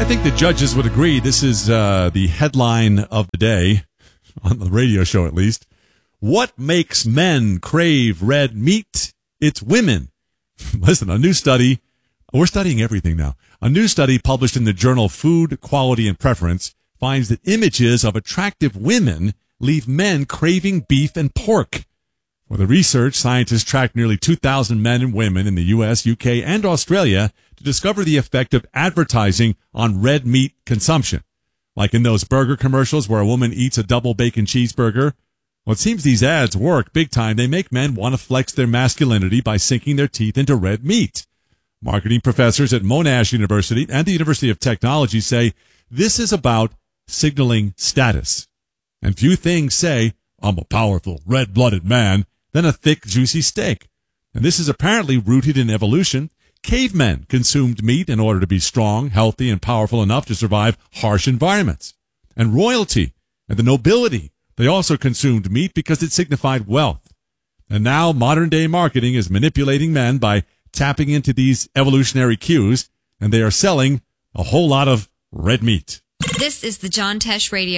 think the judges would agree. This is the headline of the day, on the radio show at least. What makes men crave red meat? It's women. Listen, a new study, we're studying everything now. A new study published in the journal Food, Quality, and Preference finds that images of attractive women leave men craving beef and pork. For the research, scientists tracked nearly 2,000 men and women in the U.S., U.K., and Australia to discover the effect of advertising on red meat consumption. Like in those burger commercials where a woman eats a double bacon cheeseburger. Well, it seems these ads work big time. They make men want to flex their masculinity by sinking their teeth into red meat. Marketing professors at Monash University and the University of Technology say this is about signaling status. And few things say, I'm a powerful, red-blooded man, than a thick, juicy steak. And this is apparently rooted in evolution. Cavemen consumed meat in order to be strong, healthy, and powerful enough to survive harsh environments. And royalty and the nobility, they also consumed meat because it signified wealth. And now modern-day marketing is manipulating men by tapping into these evolutionary cues, and they are selling a whole lot of red meat. This is the John Tesh Radio